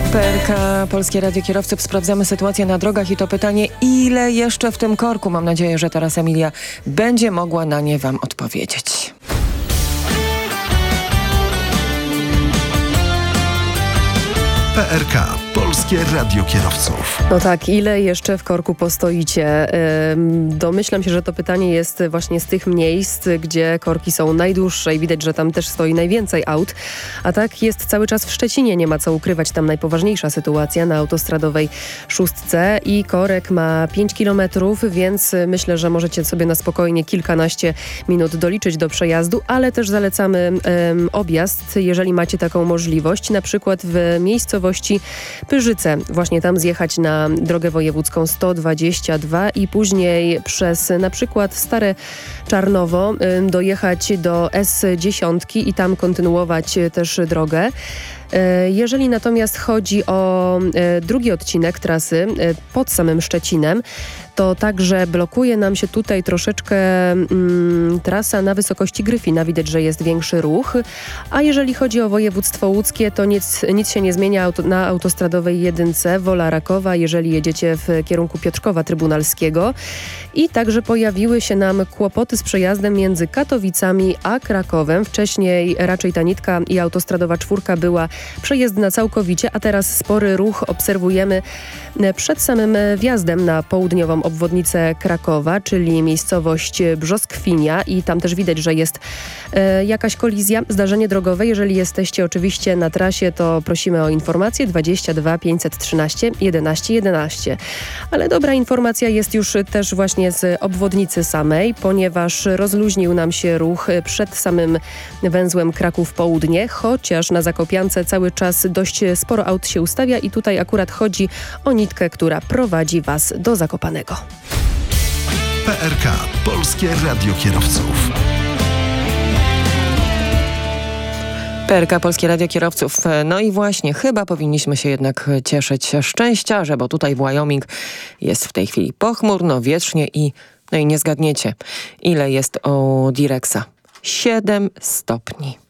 PRK, Polskie Radio Kierowców. Sprawdzamy sytuację na drogach i to pytanie, ile jeszcze w tym korku? Mam nadzieję, że teraz Emilia będzie mogła na nie wam odpowiedzieć. PRK, Polskie Radio Kierowców. No tak, ile jeszcze w korku postoicie? Domyślam się, że to pytanie jest właśnie z tych miejsc, gdzie korki są najdłuższe i widać, że tam też stoi najwięcej aut. A tak jest cały czas w Szczecinie, nie ma co ukrywać, tam najpoważniejsza sytuacja na autostradowej 6 i korek ma 5 km, więc myślę, że możecie sobie na spokojnie kilkanaście minut doliczyć do przejazdu, ale też zalecamy objazd, jeżeli macie taką możliwość, na przykład w miejscowości Pyrzyce. Właśnie tam zjechać na drogę wojewódzką 122 i później przez na przykład Stare Czarnowo dojechać do S10 i tam kontynuować też drogę. Jeżeli natomiast chodzi o drugi odcinek trasy pod samym Szczecinem, to także blokuje nam się tutaj troszeczkę trasa na wysokości Gryfina. Widać, że jest większy ruch. A jeżeli chodzi o województwo łódzkie, to nic się nie zmienia na autostradowej 1 Wola Rakowa, jeżeli jedziecie w kierunku Piotrkowa Trybunalskiego. I także pojawiły się nam kłopoty z przejazdem między Katowicami a Krakowem. Wcześniej raczej ta nitka i autostradowa 4 była przejezdna całkowicie, a teraz spory ruch obserwujemy przed samym wjazdem na południową obwodnicę Krakowa, czyli miejscowość Brzoskwinia i tam też widać, że jest jakaś kolizja, zdarzenie drogowe. Jeżeli jesteście oczywiście na trasie, to prosimy o informację 22 513 11 11. Ale dobra informacja jest już też właśnie z obwodnicy samej, ponieważ rozluźnił nam się ruch przed samym węzłem Kraków Południe, chociaż na Zakopiance cały czas dość sporo aut się ustawia i tutaj akurat chodzi o nitkę, która prowadzi Was do Zakopanego. PRK, Polskie Radio Kierowców. PRK, Polskie Radio Kierowców. No i właśnie, chyba powinniśmy się jednak cieszyć szczęściarze, bo tutaj w Wyoming jest w tej chwili pochmurno, wietrznie i nie zgadniecie, ile jest u Direxa. 7 stopni.